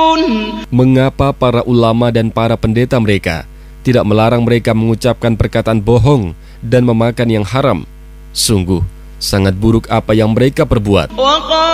Mengapa para ulama dan para pendeta mereka tidak melarang mereka mengucapkan perkataan bohong dan memakan yang haram? Sungguh sangat buruk apa yang mereka perbuat.